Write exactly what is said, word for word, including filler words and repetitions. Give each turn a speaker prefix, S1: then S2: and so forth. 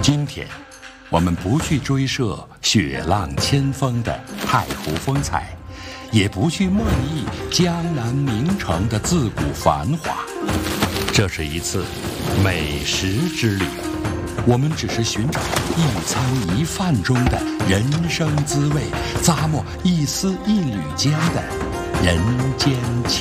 S1: 今天，我们不去追涉雪浪千峰的太湖风采，也不去梦忆江南名城的自古繁华。这是一次美食之旅，我们只是寻找一餐一饭中的人生滋味，咂摸一丝一缕间的人间情。